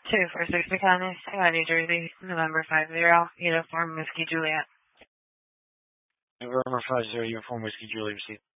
246 McConnell, New Jersey, November 50, Uniform Whiskey Juliet. November 50, Uniform Whiskey Juliet received.